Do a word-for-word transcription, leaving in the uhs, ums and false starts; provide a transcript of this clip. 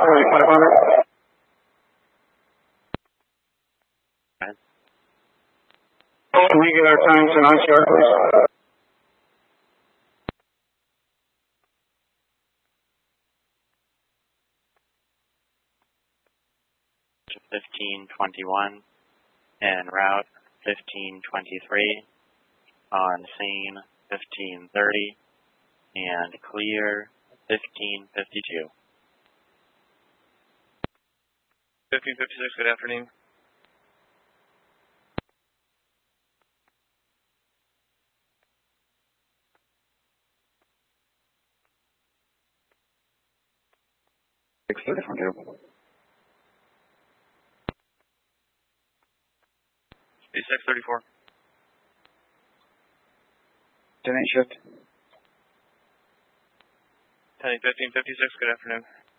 Highway five hundred. Can we get our times in I C R, please? fifteen twenty-one en route fifteen twenty-three, on scene fifteen thirty, and clear fifteen fifty-two. fifteen fifty-six, good afternoon. six thirty-four. six thirty-four. ten eight shift. ten fifteen fifty-six, good afternoon.